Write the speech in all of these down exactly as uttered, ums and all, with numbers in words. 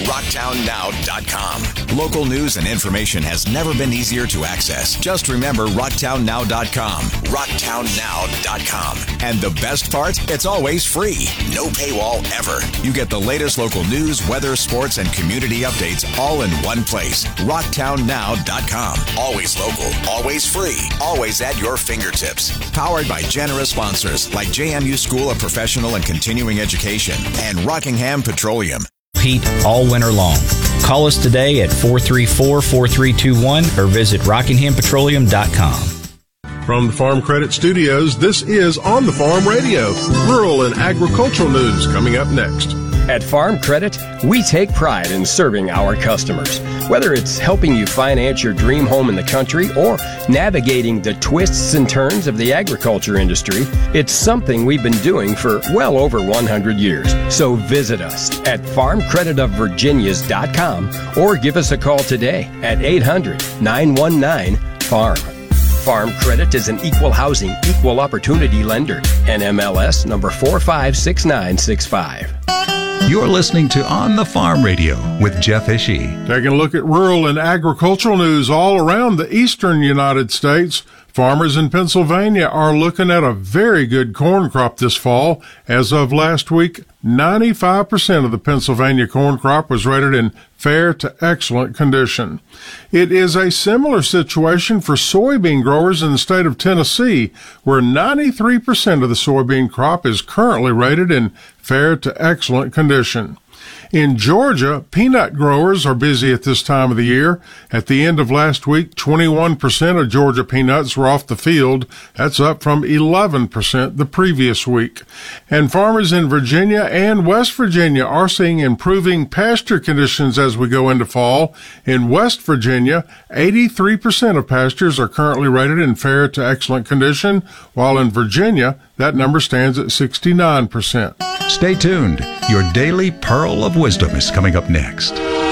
rocktown now dot com. Local news and information has never been easier to access. Just remember rocktown now dot com. rocktown now dot com. And the best part? It's always free. No paywall ever. You get the latest local news, weather, sports, and community updates all in one place. rocktown now dot com. Always local, always free, always at your fingertips. Powered by generous sponsors like J M U School of Professional and Continuing Education and Rockingham Petroleum. Heat all winter long. Call us today at four three four, four three two one or visit rockingham petroleum dot com. From the Farm Credit Studios, this is On the Farm Radio. Rural and agricultural news coming up next. At Farm Credit, we take pride in serving our customers. Whether it's helping you finance your dream home in the country or navigating the twists and turns of the agriculture industry, it's something we've been doing for well over one hundred years. So visit us at farm credit of virginias dot com or give us a call today at eight hundred, nine one nine, farm. Farm Credit is an equal housing, equal opportunity lender. N M L S number four five six nine six five. You're listening to On the Farm Radio with Jeff Ishii. Taking a look at rural and agricultural news all around the eastern United States. Farmers in Pennsylvania are looking at a very good corn crop this fall. As of last week, ninety-five percent of the Pennsylvania corn crop was rated in fair to excellent condition. It is a similar situation for soybean growers in the state of Tennessee, where ninety-three percent of the soybean crop is currently rated in fair to excellent condition. In Georgia, peanut growers are busy at this time of the year. At the end of last week, twenty-one percent of Georgia peanuts were off the field. That's up from eleven percent the previous week. And farmers in Virginia and West Virginia are seeing improving pasture conditions as we go into fall. In West Virginia, eighty-three percent of pastures are currently rated in fair to excellent condition, while in Virginia, that number stands at sixty-nine percent. Stay tuned. Your daily pearl of wisdom is coming up next.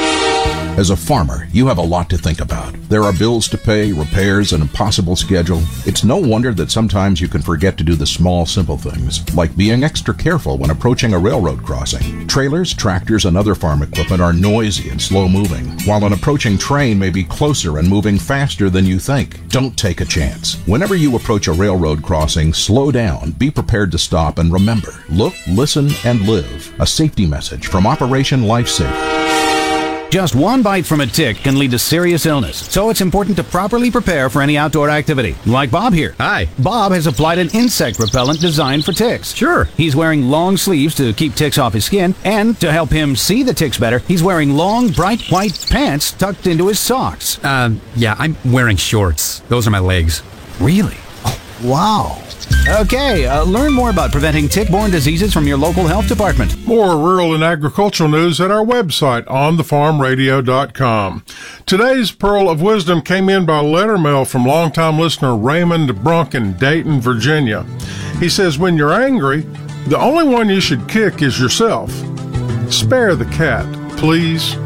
As a farmer, you have a lot to think about. There are bills to pay, repairs, an impossible schedule. It's no wonder that sometimes you can forget to do the small, simple things, like being extra careful when approaching a railroad crossing. Trailers, tractors, and other farm equipment are noisy and slow-moving, while an approaching train may be closer and moving faster than you think. Don't take a chance. Whenever you approach a railroad crossing, slow down, be prepared to stop, and remember, look, listen, and live. A safety message from Operation Lifesaver. Just one bite from a tick can lead to serious illness, so it's important to properly prepare for any outdoor activity. Like Bob here. Hi. Bob has applied an insect repellent designed for ticks. Sure. He's wearing long sleeves to keep ticks off his skin, and to help him see the ticks better, he's wearing long, bright white pants tucked into his socks. Um, yeah, I'm wearing shorts. Those are my legs. Really? Oh, wow. Okay, uh, learn more about preventing tick-borne diseases from your local health department. More rural and agricultural news at our website, on the farm radio dot com. Today's Pearl of Wisdom came in by letter mail from longtime listener Raymond Brunk in Dayton, Virginia. He says, when you're angry, the only one you should kick is yourself. Spare the cat, please.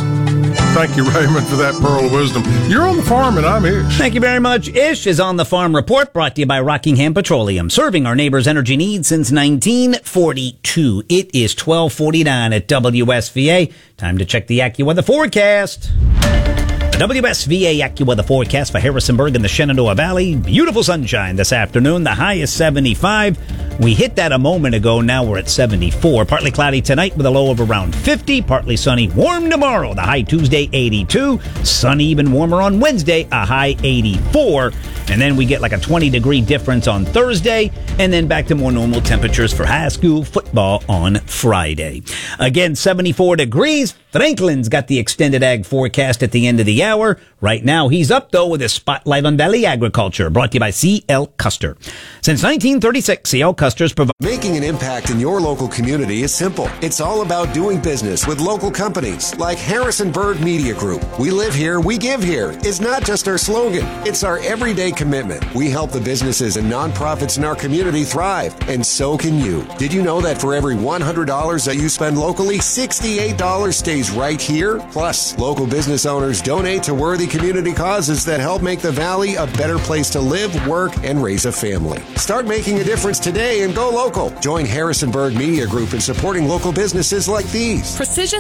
Thank you, Raymond, for that pearl of wisdom. You're on the farm, and I'm Ish. Thank you very much. Ish is on the Farm Report, brought to you by Rockingham Petroleum, serving our neighbors' energy needs since nineteen forty-two. It is twelve forty-nine at W S V A. Time to check the AccuWeather forecast. The W S V A AccuWeather forecast for Harrisonburg and the Shenandoah Valley. Beautiful sunshine this afternoon. The high is seventy-five. We hit that a moment ago. Now we're at seventy-four. Partly cloudy tonight with a low of around fifty. Partly sunny. Warm tomorrow. The high Tuesday, eighty-two. Sunny, even warmer on Wednesday. A high eighty-four. And then we get like a twenty degree difference on Thursday. And then back to more normal temperatures for high school football on Friday. Again, seventy-four degrees. Franklin's got the extended ag forecast at the end of the hour. Right now, he's up, though, with a spotlight on Valley Agriculture, brought to you by C L. Custer. Since nineteen thirty-six, C L. Custer's provided... Making an impact in your local community is simple. It's all about doing business with local companies like Harrisonburg Media Group. We live here, we give here. It's not just our slogan. It's our everyday commitment. We help the businesses and nonprofits in our community thrive, and so can you. Did you know that for every one hundred dollars that you spend locally, sixty-eight dollars stays right here? Plus, local business owners donate to worthy community causes that help make the Valley a better place to live, work, and raise a family. Start making a difference today and go local. Join Harrisonburg Media Group in supporting local businesses like these. Precision